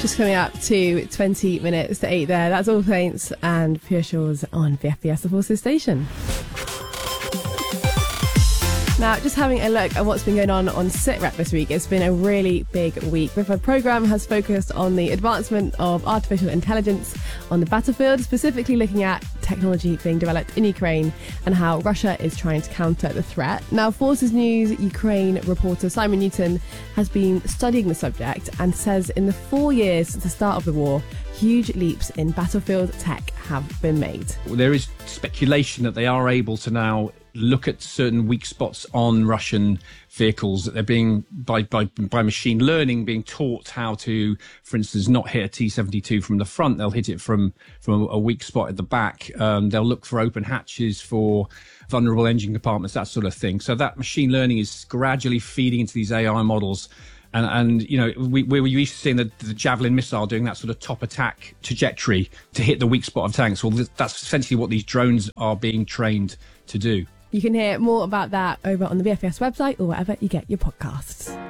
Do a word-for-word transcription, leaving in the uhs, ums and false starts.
Just coming up to twenty minutes to eight there. That's All Saints and Pure Shores on V F B S The Forces Station. Now, just having a look at what's been going on on SITREP this week. It's been a really big week. The programme has focused on the advancement of artificial intelligence on the battlefield, specifically looking at technology being developed in Ukraine and how Russia is trying to counter the threat. Now, Forces News Ukraine reporter Simon Newton has been studying the subject and says in the four years since the start of the war, huge leaps in battlefield tech have been made. Well, there is speculation that they are able to now look at certain weak spots on Russian vehicles, that they're being, by, by, by machine learning, being taught how to, for instance, not hit a T seventy-two from the front. They'll hit it from, from a weak spot at the back. Um, they'll look for open hatches, for vulnerable engine compartments, that sort of thing. So that machine learning is gradually feeding into these A I models. And, and you know, we, we were used to seeing the, the Javelin missile doing that sort of top attack trajectory to hit the weak spot of tanks. Well, that's essentially what these drones are being trained to do. You can hear more about that over on the V F B S website or wherever you get your podcasts.